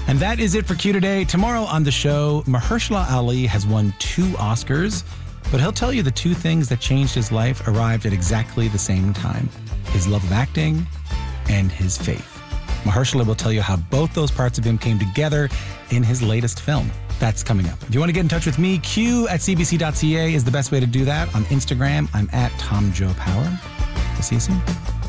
And that is it for Q today. Tomorrow on the show, Mahershala Ali has won 2 Oscars, but he'll tell you the 2 things that changed his life arrived at exactly the same time: his love of acting and his faith. Mahershala will tell you how both those parts of him came together in his latest film. That's coming up. If you want to get in touch with me, q@cbc.ca is the best way to do that. On Instagram, I'm at TomJoePower. We'll see you soon.